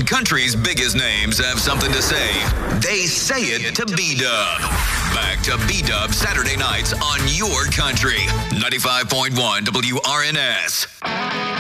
country's biggest names have something to say, they say it to B-Dub. Back to B-Dub Saturday nights on your country. 95.1 WRNS.